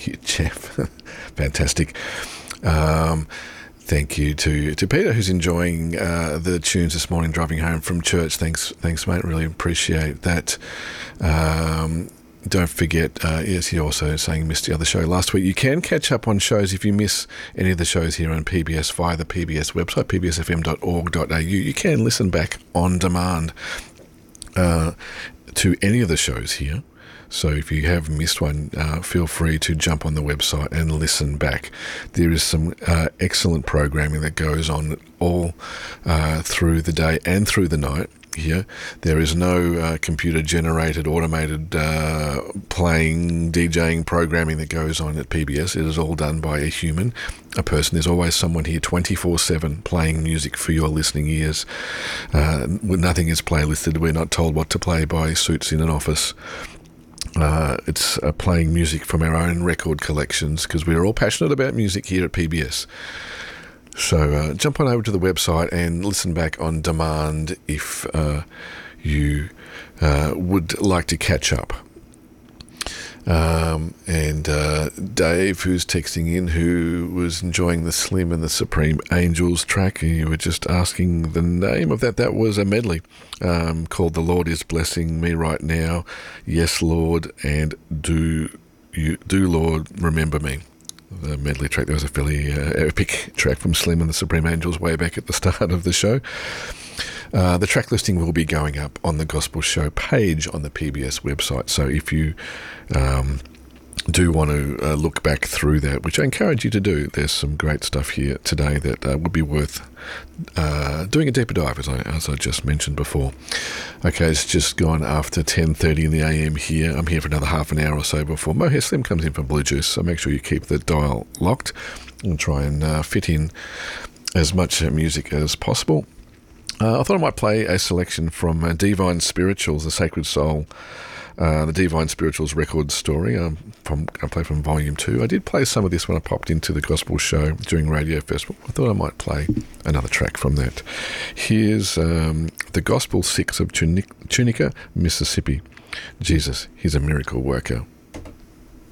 Thank you, Jeff. Fantastic. Thank you to Peter, who's enjoying the tunes this morning driving home from church. Thanks, mate. Really appreciate that. Don't forget, yes, he also saying missed the other show last week. You can catch up on shows if you miss any of the shows here on PBS via the PBS website, pbsfm.org.au. You can listen back on demand to any of the shows here. So if you have missed one, feel free to jump on the website and listen back. There is some excellent programming that goes on all through the day and through the night here. There is no computer-generated, automated playing, DJing programming that goes on at PBS. It is all done by a human, a person. There's always someone here 24/7 playing music for your listening ears. Nothing is playlisted. We're not told what to play by suits in an office. It's playing music from our own record collections because we're all passionate about music here at PBS. So jump on over to the website and listen back on demand if you would like to catch up. And Dave, who's texting in, who was enjoying the Slim and the Supreme Angels track, and you were just asking the name of that. That was a medley called The Lord Is Blessing Me Right Now, Yes Lord, and Do Lord Remember Me. The medley track. There was a fairly epic track from Slim and the Supreme Angels way back at the start of the show. The track listing will be going up on the Gospel Show page on the PBS website. So if you do want to look back through that, which I encourage you to do, there's some great stuff here today that would be worth doing a deeper dive, as I just mentioned before. Okay, it's just gone after 10:30 in the AM here. I'm here for another half an hour or so before Mohair Slim comes in for Blue Juice, so make sure you keep the dial locked and try and fit in as much music as possible. I thought I might play a selection from Divine Spirituals, The Sacred Soul, the Divine Spirituals record story. I play from Volume 2. I did play some of this when I popped into the Gospel Show during Radio Festival. I thought I might play another track from that. Here's the Gospel 6 of Tunica, Mississippi. Jesus, he's a miracle worker.